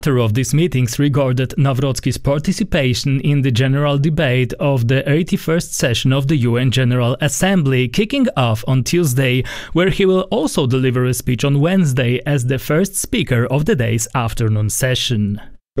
Two of these meetings regarded Nawrocki's participation in the general debate of the 81st session of the UN General Assembly, kicking off on Tuesday, where he will also deliver a speech on Wednesday as the first speaker of the day's afternoon session.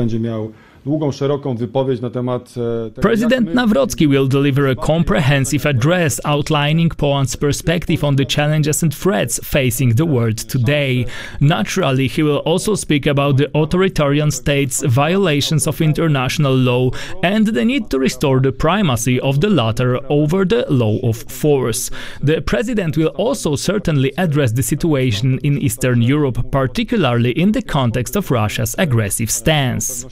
President Nawrocki will deliver a comprehensive address outlining Poland's perspective on the challenges and threats facing the world today. Naturally, he will also speak about the authoritarian state's violations of international law and the need to restore the primacy of the latter over the law of force. The president will also certainly address the situation in Eastern Europe, particularly in the context of Russia's aggressive stance.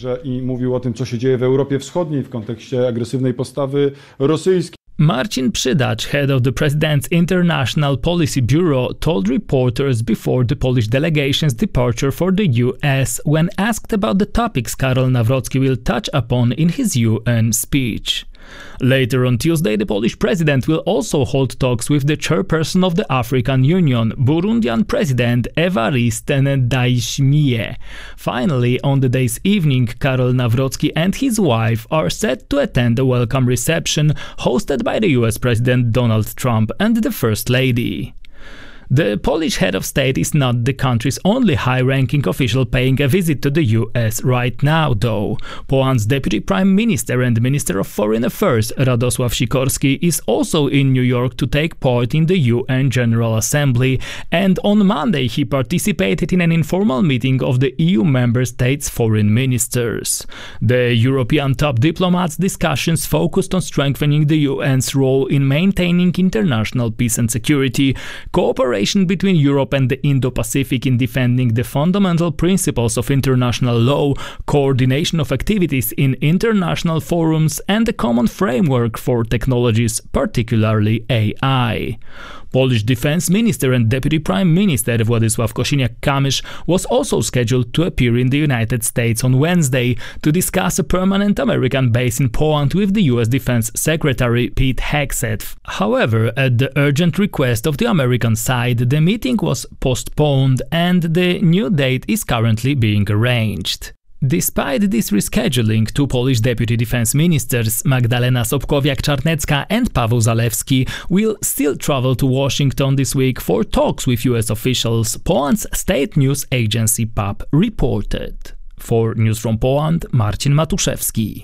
I mówił o tym, co się dzieje w Europie Wschodniej w kontekście agresywnej postawy rosyjskiej. Marcin Przydacz, head of the President's International Policy Bureau, told reporters before the Polish delegation's departure for the US when asked about the topics Karol Nawrocki will touch upon in his UN speech. Later on Tuesday, the Polish president will also hold talks with the chairperson of the African Union, Burundian President Evariste Ndayishimiye. Finally, on the day's evening, Karol Nawrocki and his wife are set to attend a welcome reception hosted by the US President Donald Trump and the First Lady. The Polish head of state is not the country's only high-ranking official paying a visit to the US right now, though. Poland's Deputy Prime Minister and Minister of Foreign Affairs, Radosław Sikorski, is also in New York to take part in the UN General Assembly, and on Monday he participated in an informal meeting of the EU member states' foreign ministers. The European top diplomats' discussions focused on strengthening the UN's role in maintaining international peace and security, cooperation between Europe and the Indo-Pacific in defending the fundamental principles of international law, coordination of activities in international forums, and a common framework for technologies, particularly AI. Polish Defense Minister and Deputy Prime Minister Władysław Kosiniak-Kamysz was also scheduled to appear in the United States on Wednesday to discuss a permanent American base in Poland with the US Defense Secretary Pete Hegseth. However, at the urgent request of the American side, the meeting was postponed and the new date is currently being arranged. Despite this rescheduling, two Polish deputy defense ministers, Magdalena Sobkowiak-Czarnecka and Paweł Zalewski, will still travel to Washington this week for talks with US officials, Poland's state news agency PAP reported. For News from Poland, Marcin Matuszewski.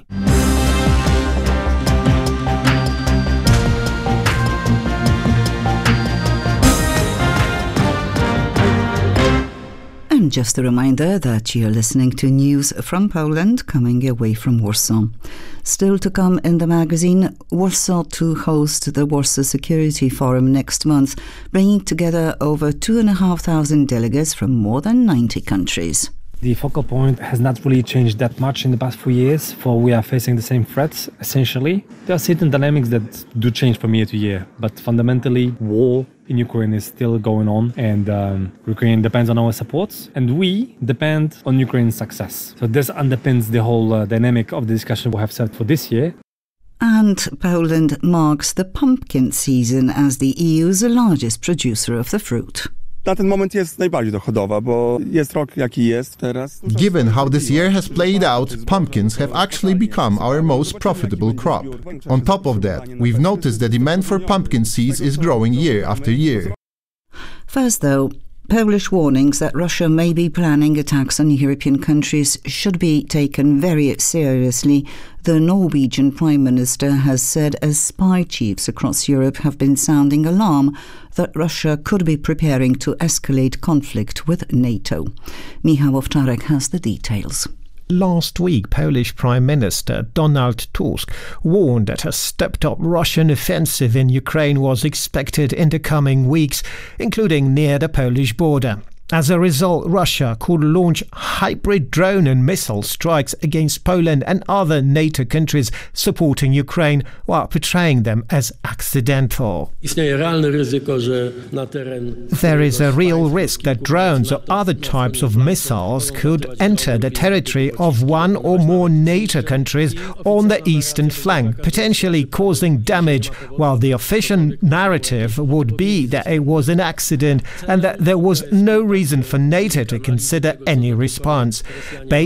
And just a reminder that you're listening to News from Poland coming away from Warsaw. Still to come in the magazine, Warsaw to host the Warsaw Security Forum next month, bringing together over 2,500 delegates from more than 90 countries. The focal point has not really changed that much in the past few years, for we are facing the same threats, essentially. There are certain dynamics that do change from year to year, but fundamentally, war in Ukraine is still going on, and Ukraine depends on our supports, and we depend on Ukraine's success. So this underpins the whole dynamic of the discussion we have set for this year. And Poland marks the pumpkin season as the EU's largest producer of the fruit. Na ten moment jest najbardziej dochodowa, bo jest rok jaki jest teraz. Given how this year has played out, pumpkins have actually become our most profitable crop. On top of that, we've noticed the demand for pumpkin seeds is growing year after year. First, though, Polish warnings that Russia may be planning attacks on European countries should be taken very seriously. The Norwegian Prime Minister has said as spy chiefs across Europe have been sounding alarm that Russia could be preparing to escalate conflict with NATO. Michał Owczarek has the details. Last week, Polish Prime Minister Donald Tusk warned that a stepped-up Russian offensive in Ukraine was expected in the coming weeks, including near the Polish border. As a result, Russia could launch hybrid drone and missile strikes against Poland and other NATO countries supporting Ukraine, while portraying them as accidental. There is a real risk that drones or other types of missiles could enter the territory of one or more NATO countries on the eastern flank, potentially causing damage, while the official narrative would be that it was an accident and that there was no reason reason for NATO to consider any response.